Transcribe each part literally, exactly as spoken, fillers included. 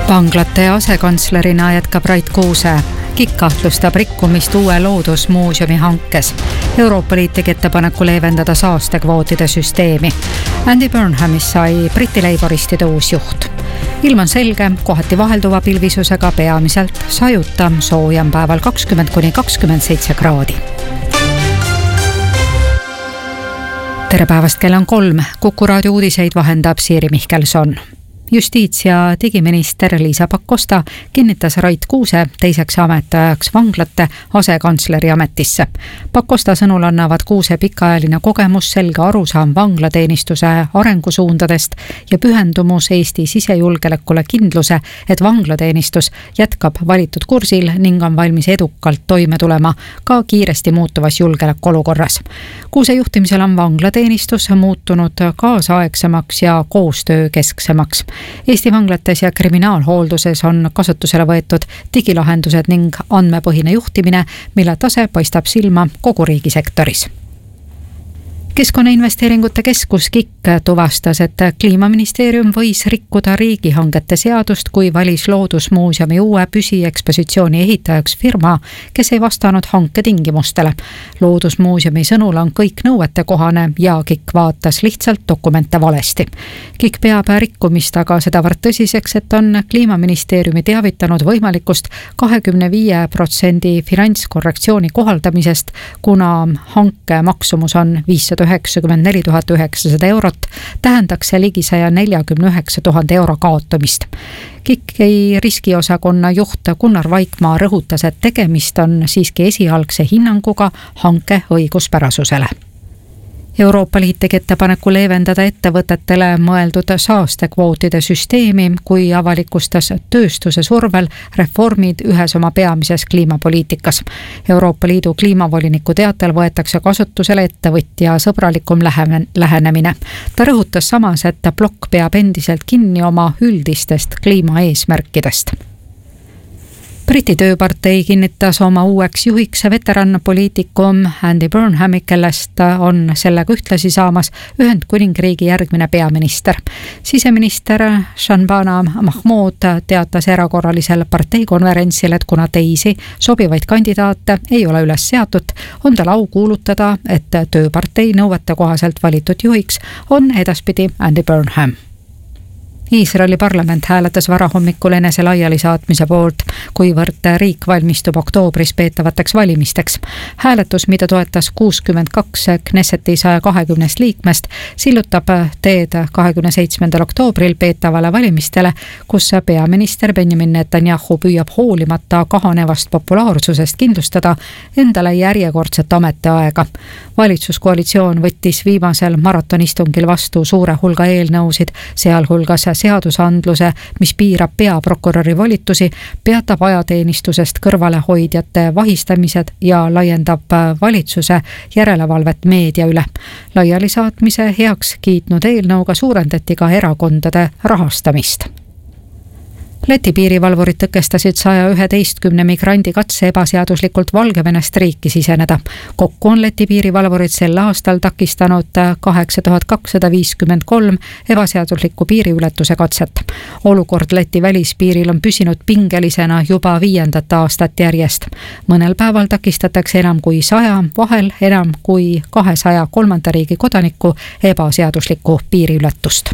Vanglate asekantslerina jätkab Rait Kuuse. KIK kahtlustab rikkumist uue loodusmuuseumi hankes. Euroopa Liit tegi ettepaneku leevendada saastekvootide süsteemi. Andy Burnhamist sai Briti leiboristide uus juht. Ilm on selge, kohati vahelduva pilvisusega, peamiselt sajuta, soojem päeval kakskümmend kuni kakskümmend seitse kraadi. Tere päevast, kell on kolm. Kuku raadio uudiseid vahendab Siiri Mihkelson. Justiits- ja digiminister Liisa Pakosta kinnitas Rait Kuuse teiseks ametiajaks vanglate asekantsleri ametisse. Pakosta sõnul annavad Kuuse pikaajaline kogemus, selge arusaam vanglateenistuse arengusuundadest ja pühendumus Eesti sisejulgeolekule kindluse, et vanglateenistus jätkab valitud kursil ning on valmis edukalt toime tulema ka kiiresti muutuvas julgeolekuolukorras. Kuuse juhtimisel on vanglateenistus muutunud kaasaegsemaks ja koostöökesksemaks. Eesti vanglates ja kriminaalhoolduses on kasutusele võetud digilahendused ning andmepõhine juhtimine, mille tase paistab silma kogu riigisektoris. Keskkonnainvesteeringute keskus KIK tuvastas, et Kliimaministeerium võis rikkuda riigihangete seadust, kui valis loodusmuuseumi uue püsiekspositsiooni ehitajaks firma, kes ei vastanud hanke tingimustele. Loodusmuuseumi sõnul on kõik nõuete kohane ja KIK vaatas lihtsalt dokumente valesti. KIK peab rikkumist aga sedavõrd tõsiseks, et on Kliimaministeeriumi teavitanud võimalikust kahekümne viie protsendi finantskorrektsiooni kohaldamisest, kuna hanke maksumus on viissada üheksakümmend neli tuhat üheksasada eurot, tähendaks see ligi saja neljakümne üheksa tuhande euro kaotumist. KIK-i riskiosakonna juht Gunnar Vaikmaa rõhutas, et tegemist on siiski esialgse hinnanguga hanke õiguspärasusele. Euroopa Liit tegi ettepaneku leevendada ettevõtetele mõeldud saastekvootide süsteemi, kui avalikustas tööstuse survel reformid ühes oma peamises kliimapoliitikas. Euroopa Liidu kliimavoliniku teatel võetakse kasutusele ettevõtja sõbralikum lähenemine. Ta rõhutas samas, et blokk peab endiselt kinni oma üldistest kliimaeesmärkidest. Briti tööpartei kinnitas oma uueks juhiks veteranpoliitikum Andy Burnhami, kellest on sellega ühtlasi saamas Ühendkuningriigi järgmine peaminister. Siseminister Shanbana Mahmood teatas erakorralisel parteikonverentsil, et kuna teisi sobivaid kandidaate ei ole üles seatud, on tal au kuulutada, et tööpartei nõuete kohaselt valitud juhiks on edaspidi Andy Burnham. Iisraeli parlament hääletas varahommikul enese laialisaatmise poolt, kuivõrd riik valmistub oktoobris peetavateks valimisteks. Hääletus, mida toetas kuuskümmend kaks Knesseti saja kahekümnest liikmest, sillutab teed kahekümne seitsmendal oktoobril peetavale valimistele, kus peaminister Benjamin Netanyahu püüab hoolimata kahanevast populaarsusest kindlustada endale järjekordset ametiaega. Valitsuskoalitsioon võttis viimasel maratonistungil vastu suure hulga eelnõusid, sealhulgas seadusandluse, mis piirab peaprokuröri volitusi, peatab ajateenistusest kõrvalehoidjate vahistamised ja laiendab valitsuse järelevalvet meedia üle. Laialisaatmise heaks kiitnud eelnõuga suurendati ka erakondade rahastamist. Läti piirivalvurid tõkestasid saja üheteistkümne migrandi katse ebaseaduslikult Valgevenest riiki siseneda. Kokku on Läti piirivalvurid sel aastal takistanud kaheksa tuhat kakssada viiskümmend kolm ebaseadusliku piiriületuse katset. Olukord Läti välispiiril on püsinud pingelisena juba viiendat aastat järjest. Mõnel päeval takistatakse enam kui saja, vahel enam kui kahesaja kolmanda riigi kodaniku ebaseaduslikku piiriületust.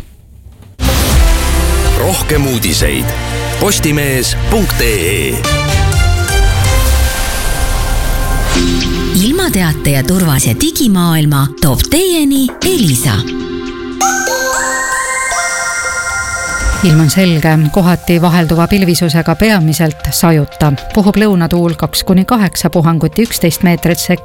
Rohkem uudiseid postimees punkt ee. Ilmateate ja turvas ja digimaailma toob teieni Elisa. Ilm on selge, kohati vahelduva pilvisusega, peamiselt sajuta. Puhub lõunatuul kaks kuni kaheksa, puhanguti üksteist meetrit sekundit.